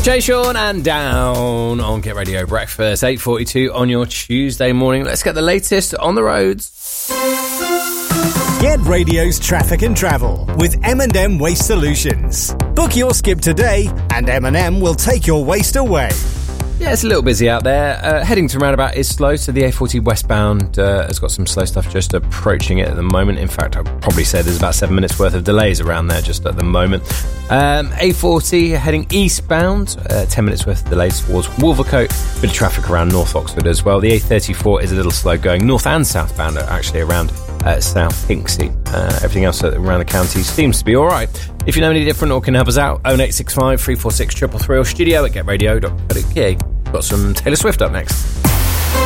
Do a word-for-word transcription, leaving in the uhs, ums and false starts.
Jay Sean and Down on Get Radio Breakfast, eight forty-two on your Tuesday morning. Let's get the latest on the roads. Get Radio's traffic and travel with M and M Waste Solutions. Book your skip today and M and M will take your waste away. Yeah, it's a little busy out there. Uh, heading to roundabout is slow, so the A forty westbound uh, has got some slow stuff just approaching it at the moment. In fact, I'd probably say there's about seven minutes worth of delays around there just at the moment. Um, A forty heading eastbound, uh, ten minutes worth of delays towards Wolvercote. Bit of traffic around North Oxford as well. The A thirty-four is a little slow going north and southbound, actually around uh, South Hinksey. Uh, everything else around the county seems to be all right. If you know any different or can help us out, oh eight six five, three four six, three three three or studio at get radio dot co dot uk. Got some Taylor Swift up next.